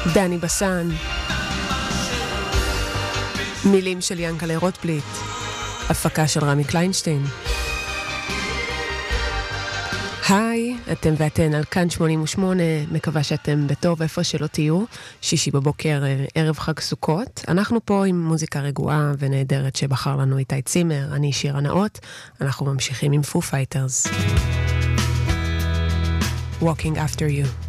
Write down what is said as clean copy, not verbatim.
דני בסן, מילים של ינקלה רוטבליט, הפקה של רמי קליינשטיין. היי, אתם ואתן על כאן 88, מקווה שאתם בטוב איפה שלא תהיו, שישי בבוקר, ערב חג סוכות. אנחנו פה עם מוזיקה רגועה ונהדרת שבחר לנו איתי צימר, אני שירה נאות, אנחנו ממשיכים עם פו פייטרס. Walking After You.